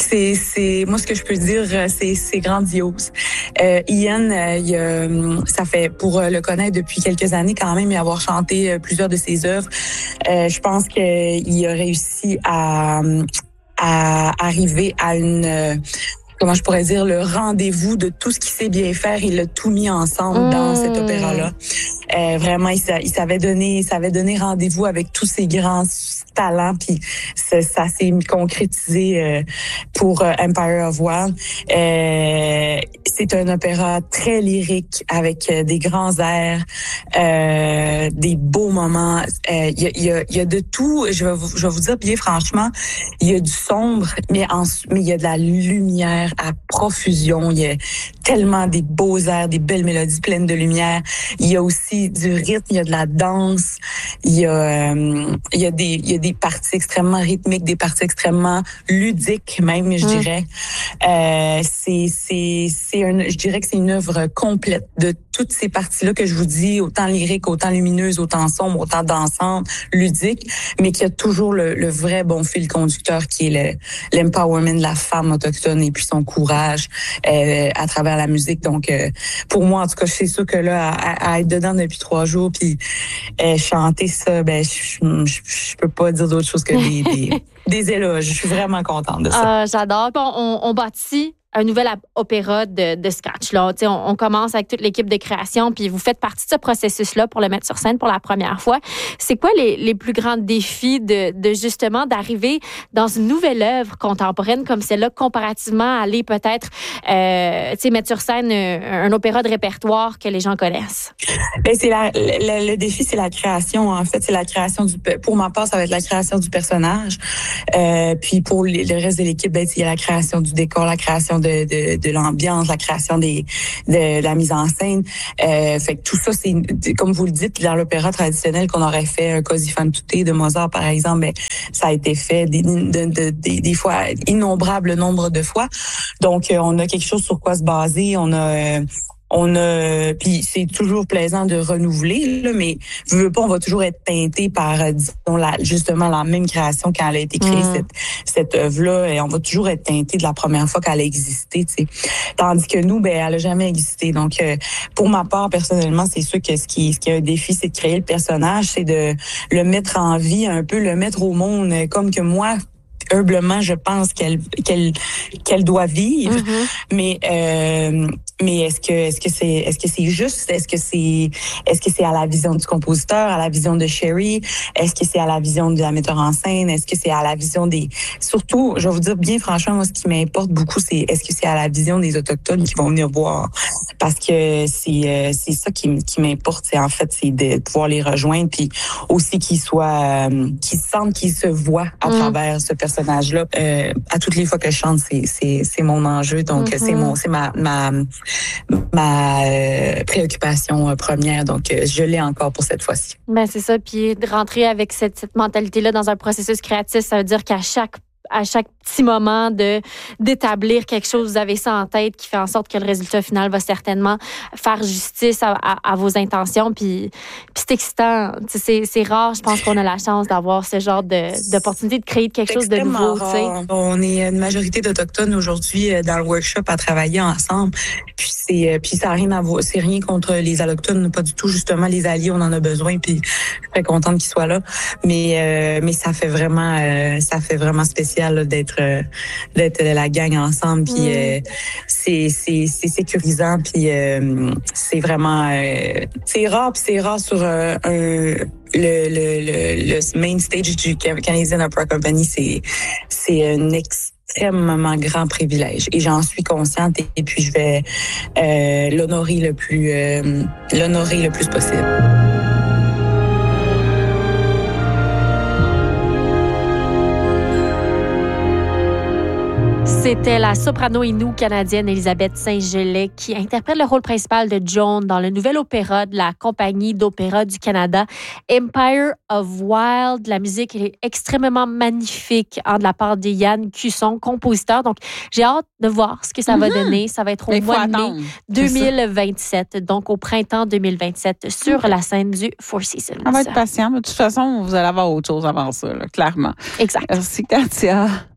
moi ce que je peux dire, c'est grandiose. Ian, ça fait pour le connaître depuis quelques années quand même et avoir chanté plusieurs de ses œuvres. Je pense qu'il a réussi à arriver à une comment je pourrais dire, le rendez-vous de tout ce qu'il sait bien faire. Il a tout mis ensemble dans cet opéra-là. Vraiment, il savait donner rendez-vous avec tous ses grands talents, puis ça s'est concrétisé pour Empire of Wild. C'est un opéra très lyrique avec des grands airs, des beaux moments. Il y a de tout. Je vais vous dire bien franchement, il y a du sombre, mais il y a de la lumière à profusion. Il y a tellement des beaux airs, des belles mélodies pleines de lumière. Il y a aussi du rythme, il y a de la danse. Il y a des parties extrêmement rythmiques, des parties extrêmement ludiques même, je dirais. Je dirais que c'est une œuvre complète de toutes ces parties-là que je vous dis, autant lyrique, autant lumineuse, autant sombre, autant dansante, ludique, mais qui a toujours le vrai bon fil conducteur qui est l'empowerment de la femme autochtone et puis son courage à travers la musique. Donc, pour moi, en tout cas, c'est sûr que là, à être dedans depuis 3 jours puis chanter ça, je peux pas dire d'autre chose que des éloges. Je suis vraiment contente de ça. J'adore. On bâtit un nouvel opéra de Scratch. Là. On commence avec toute l'équipe de création, puis vous faites partie de ce processus-là pour le mettre sur scène pour la première fois. C'est quoi les plus grands défis de justement d'arriver dans une nouvelle œuvre contemporaine comme celle-là, comparativement à aller peut-être mettre sur scène un opéra de répertoire que les gens connaissent? Le défi, c'est la création. En fait, c'est la création pour ma part, ça va être la création du personnage. Puis pour le reste de l'équipe, il y a la création du décor, la création de l'ambiance, la création de la mise en scène. Fait que tout ça, c'est comme vous le dites, dans l'opéra traditionnel qu'on aurait fait un Così fan tutte de Mozart, par exemple, ça a été fait des fois, innombrables nombre de fois. Donc, on a quelque chose sur quoi se baser. Puis c'est toujours plaisant de renouveler, là, mais veux pas, on va toujours être teinté par, disons, justement la même création quand elle a été créée, cette œuvre-là, et on va toujours être teinté de la première fois qu'elle a existé, tu sais. Tandis que nous, elle a jamais existé. Donc, pour ma part, personnellement, c'est sûr que ce qui est un défi, c'est de créer le personnage, c'est de le mettre en vie, un peu le mettre au monde, comme que moi, humblement, je pense qu'elle doit vivre. Mais est-ce que c'est juste? Est-ce que c'est à la vision du compositeur, à la vision de Sherry? Est-ce que c'est à la vision de la metteur en scène? Est-ce que c'est à la vision surtout, je vais vous dire bien franchement, moi, ce qui m'importe beaucoup, c'est est-ce que c'est à la vision des Autochtones qui vont venir voir? Parce que c'est ça qui m'importe. C'est de pouvoir les rejoindre, puis aussi qu'ils sentent qu'ils se voient à travers ce personnage-là. À toutes les fois que je chante, c'est mon enjeu. Donc, c'est ma préoccupation première. Donc, je l'ai encore pour cette fois-ci. C'est ça. Puis de rentrer avec cette mentalité-là dans un processus créatif, ça veut dire qu'à chaque petit moment d'établir quelque chose, vous avez ça en tête qui fait en sorte que le résultat final va certainement faire justice à vos intentions. Puis c'est excitant. C'est rare, je pense qu'on a la chance d'avoir ce genre d'opportunité de créer quelque chose de nouveau. Rare. On est une majorité d'Autochtones aujourd'hui dans le workshop à travailler ensemble. Puis ça n'a rien à voir. C'est rien contre les Allochtones, pas du tout. Justement, les alliés, on en a besoin. Puis je suis très contente qu'ils soient là. Mais ça fait vraiment spécial là, d'être la gang ensemble. Puis c'est sécurisant. Puis c'est vraiment c'est rare sur le main stage du Canadian Opera Company. C'est un extrêmement grand privilège et j'en suis consciente et puis je vais l'honorer le plus possible. C'était la soprano inou canadienne Elisabeth Saint-Gelais qui interprète le rôle principal de Joan dans le nouvel opéra de la Compagnie d'opéra du Canada, Empire of Wild. La musique est extrêmement magnifique de la part de Yann Cusson, compositeur. Donc, j'ai hâte de voir ce que ça va donner. Ça va être au mois de mai 2027, donc au printemps 2027, sur la scène du Four Seasons. On va être patient, mais de toute façon, vous allez avoir autre chose avant ça, là, clairement. Exact. Merci, Katia.